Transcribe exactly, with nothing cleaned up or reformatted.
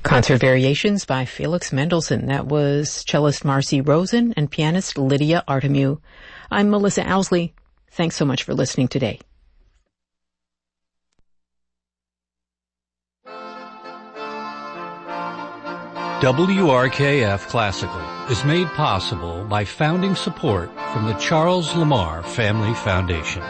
Concert Variations by Felix Mendelssohn. That was cellist Marcy Rosen and pianist Lydia Artemu. I'm Melissa Owsley. Thanks so much for listening today. W R K F Classical is made possible by founding support from the Charles Lamar Family Foundation.